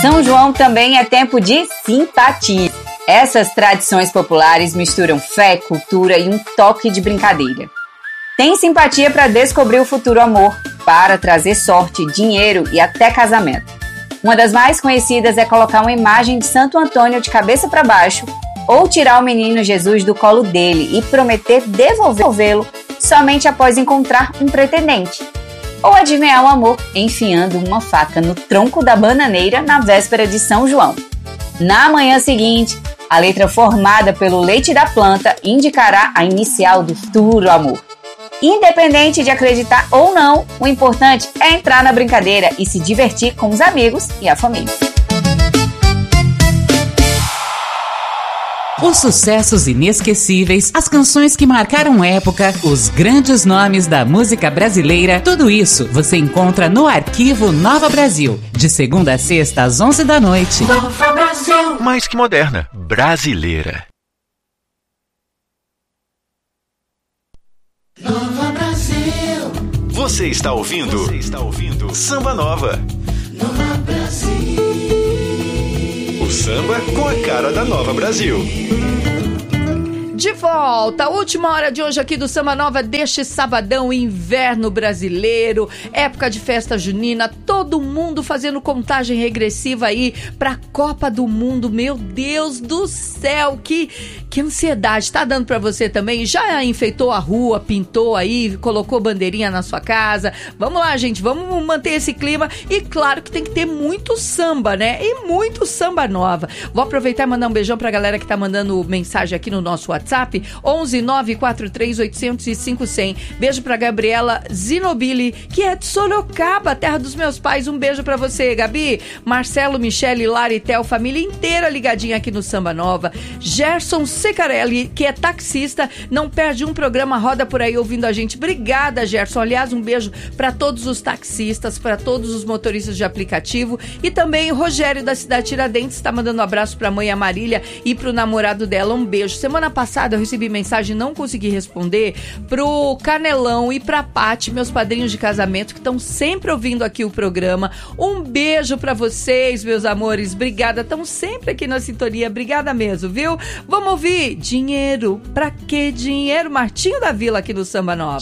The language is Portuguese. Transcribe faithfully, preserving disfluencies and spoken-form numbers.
São João também é tempo de simpatia. Essas tradições populares misturam fé, cultura e um toque de brincadeira. Tem simpatia para descobrir o futuro amor, para trazer sorte, dinheiro e até casamento. Uma das mais conhecidas é colocar uma imagem de Santo Antônio de cabeça para baixo ou tirar o menino Jesus do colo dele e prometer devolvê-lo somente após encontrar um pretendente. Ou adivinhar o amor enfiando uma faca no tronco da bananeira na véspera de São João. Na manhã seguinte, a letra formada pelo leite da planta indicará a inicial do futuro amor. Independente de acreditar ou não, o importante é entrar na brincadeira e se divertir com os amigos e a família. Os sucessos inesquecíveis, as canções que marcaram época, os grandes nomes da música brasileira, tudo isso você encontra no Arquivo Nova Brasil, de segunda a sexta às onze da noite. Nova Brasil. Mais que moderna, brasileira. Nova Brasil. Você está ouvindo? Você está ouvindo? Samba Nova. Nova Brasil. O samba com a cara da Nova Brasil. De volta, última hora de hoje aqui do Samba Nova deste sabadão, inverno brasileiro, época de festa junina, todo mundo fazendo contagem regressiva aí pra Copa do Mundo. Meu Deus do céu, que, que ansiedade, tá dando pra você também? Já enfeitou a rua, pintou aí, colocou bandeirinha na sua casa? Vamos lá, gente, vamos manter esse clima e claro que tem que ter muito samba, né? E muito samba nova. Vou aproveitar e mandar um beijão pra galera que tá mandando mensagem aqui no nosso WhatsApp. onze nove quatro três oito zero cinco zero zero. Beijo pra Gabriela Zinobili, que é de Sorocaba, terra dos meus pais. Um beijo pra você, Gabi. Marcelo, Michele, Lara e Theo, família inteira ligadinha aqui no Samba Nova. Gerson Secarelli, que é taxista, não perde um programa, roda por aí ouvindo a gente. Obrigada, Gerson. Aliás, um beijo pra todos os taxistas, pra todos os motoristas de aplicativo e também o Rogério da cidade Tiradentes está mandando um abraço pra mãe Marília e pro namorado dela. Um beijo. Semana passada eu recebi mensagem e não consegui responder pro Canelão e pra Pati, meus padrinhos de casamento que estão sempre ouvindo aqui o programa. Um beijo pra vocês, meus amores. Obrigada, estão sempre aqui na sintonia. Obrigada mesmo, viu? Vamos ouvir Dinheiro. Pra que dinheiro? Martinho da Vila aqui no Samba Nova.